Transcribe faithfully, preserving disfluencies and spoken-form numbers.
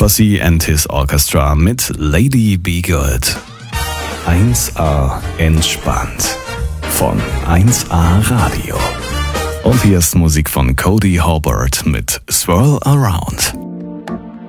Debussy and his Orchestra mit Lady Be Good. eins A entspannt von eins A Radio. Und hier ist Musik von Cody Hobart mit Swirl Around.